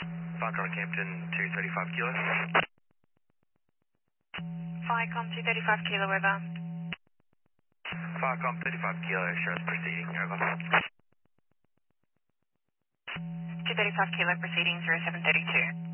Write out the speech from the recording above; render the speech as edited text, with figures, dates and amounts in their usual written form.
Falcon Campton 235 Kilo. Falcon 235 Kilo, over. Falcon 35 Kilo, shows proceeding, over. 235 Kilo, proceeding 0732.